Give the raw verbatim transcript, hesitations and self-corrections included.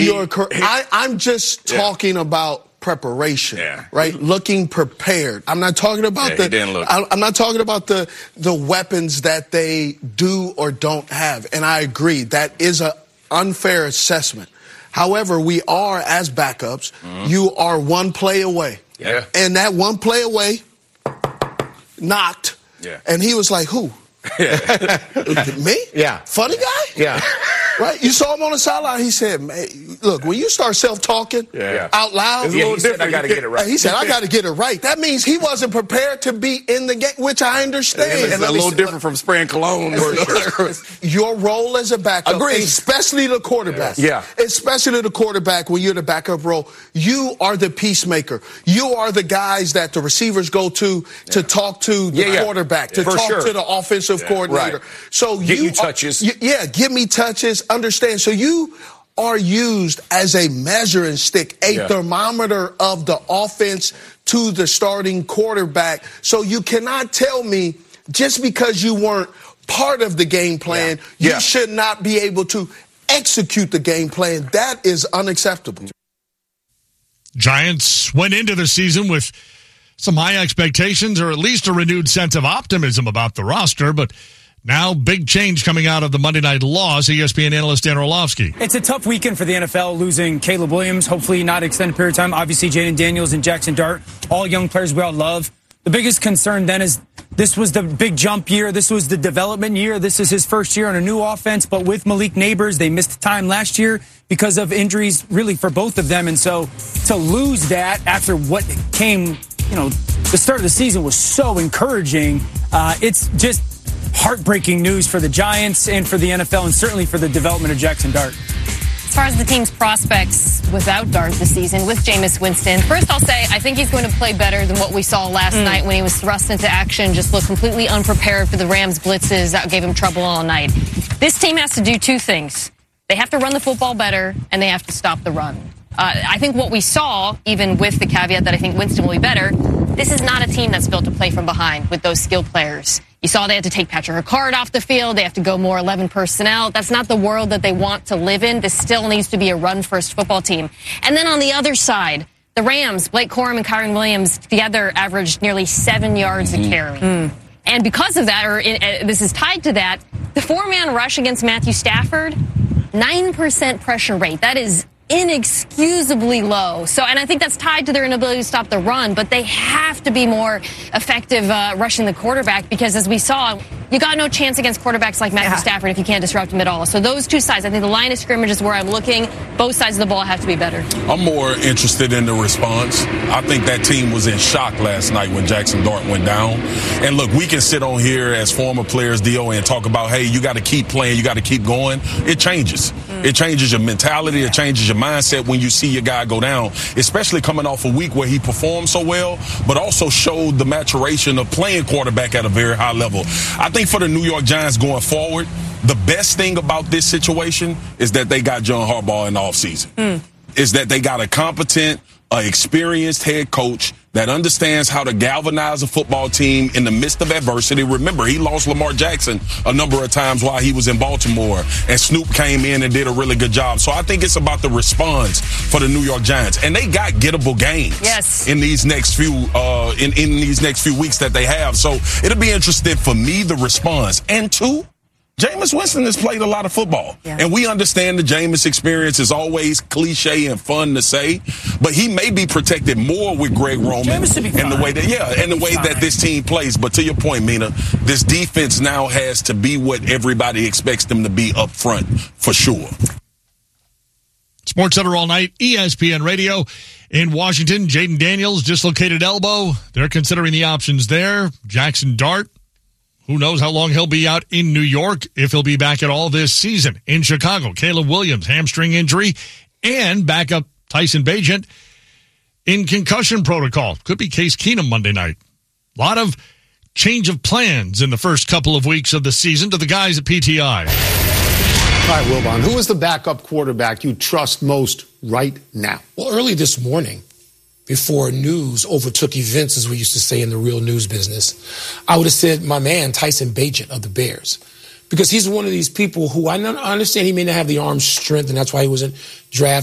he, You're correct. I, I'm just yeah. talking about preparation, yeah. right? Looking prepared. I'm not talking about yeah, the. He didn't look. I'm not talking about the the weapons that they do or don't have. And I agree that is an unfair assessment. However, we are as backups. Mm-hmm. You are one play away. Yeah. And that one play away knocked. Yeah. And he was like, "Who? Yeah. Me? Yeah. Funny guy? Yeah." Right? You saw him on the sideline. He said, man, look, when you start self-talking yeah. out loud. It's a little different. I got to get it right. He said, I got to get it right. That means he wasn't prepared to be in the game, which I understand. It's a little different from spraying cologne. Your role as a backup, Agreed. especially the quarterback. Yeah. Especially the quarterback when you're the backup role. You are the peacemaker. You are the guys that the receivers go to to yeah. talk to the yeah, yeah. quarterback, to For talk sure. to the offensive yeah. coordinator. Right. So Get you, you touches. Are, you, yeah, give me touches. Understand. So you are used as a measuring stick, a yeah. thermometer of the offense to the starting quarterback. So you cannot tell me just because you weren't part of the game plan, yeah. you Yeah. should not be able to execute the game plan. That is unacceptable. Giants went into the season with some high expectations or at least a renewed sense of optimism about the roster, but now, big change coming out of the Monday night loss. E S P N analyst Dan Orlovsky. It's a tough weekend for the N F L, losing Caleb Williams, hopefully not extended period of time. Obviously, Jaden Daniels and Jackson Dart, all young players we all love. The biggest concern then is this was the big jump year. This was the development year. This is his first year on a new offense. But with Malik Neighbors, they missed time last year because of injuries, really, for both of them. And so to lose that after what came, you know, the start of the season was so encouraging. Uh, it's just heartbreaking news for the Giants and for the N F L and certainly for the development of Jackson Dart. As far as the team's prospects without Dart this season, with Jameis Winston, first I'll say I think he's going to play better than what we saw last mm. night when he was thrust into action, just looked completely unprepared for the Rams' blitzes that gave him trouble all night. This team has to do two things. They have to run the football better, and they have to stop the run. Uh, I think what we saw, even with the caveat that I think Winston will be better, this is not a team that's built to play from behind with those skilled players. You saw they had to take Patrick Ricard off the field. They have to go more eleven personnel. That's not the world that they want to live in. This still needs to be a run-first football team. And then on the other side, the Rams, Blake Corum and Kyren Williams together averaged nearly seven yards mm-hmm. a carry. Mm. And because of that, or in, uh, this is tied to that, the four-man rush against Matthew Stafford, nine percent pressure rate. That is inexcusably low. So, and I think that's tied to their inability to stop the run, but they have to be more effective uh, rushing the quarterback because, as we saw, you got no chance against quarterbacks like Matthew yeah. Stafford if you can't disrupt him at all. So those two sides, I think the line of scrimmage is where I'm looking. Both sides of the ball have to be better. I'm more interested in the response. I think that team was in shock last night when Jackson Dart went down. And look, we can sit on here as former players, D O, and talk about, hey, you got to keep playing, you got to keep going. It changes. Mm. It changes your mentality. It changes your mindset when you see your guy go down, especially coming off a week where he performed so well, but also showed the maturation of playing quarterback at a very high level. I think for the New York Giants going forward, the best thing about this situation is that they got John Harbaugh in the offseason. Mm. Is that they got a competent, uh, experienced head coach that understands how to galvanize a football team in the midst of adversity. Remember, he lost Lamar Jackson a number of times while he was in Baltimore, and Snoop came in and did a really good job. So I think it's about the response for the New York Giants, and they got gettable games yes. in these next few uh, in in these next few weeks that they have. So it'll be interesting for me, the response, and two, Jameis Winston has played a lot of football, yeah. and we understand the Jameis experience is always cliche and fun to say, but he may be protected more with Greg Roman and the way that yeah, and the way fine. that this team plays. But to your point, Mina, this defense now has to be what everybody expects them to be up front for sure. Sports Center all night, E S P N Radio in Washington. Jaden Daniels, dislocated elbow. They're considering the options there. Jackson Dart. Who knows how long he'll be out in New York, if he'll be back at all this season. In Chicago, Caleb Williams, hamstring injury, and backup Tyson Bagent in concussion protocol. Could be Case Keenum Monday night. A lot of change of plans in the first couple of weeks of the season to the guys at P T I. All right, Wilbon, who is the backup quarterback you trust most right now? Well, early this morning, before news overtook events, as we used to say in the real news business, I would have said my man, Tyson Bagent of the Bears. Because he's one of these people who I understand he may not have the arm strength, and that's why he wasn't drafted.